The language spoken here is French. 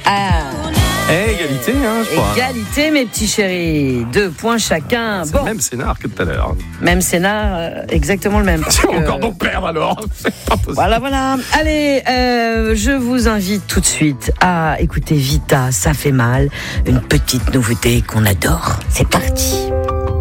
Ah. Égalité, je crois. Égalité, mes petits chéris. 2 points chacun. C'est le même scénar que tout à l'heure. Même scénar, exactement le même. Si on va encore donc perdre alors. C'est pas possible. Voilà. Allez, je vous invite tout de suite à écouter Vita, ça fait mal. Une petite nouveauté qu'on adore. C'est parti.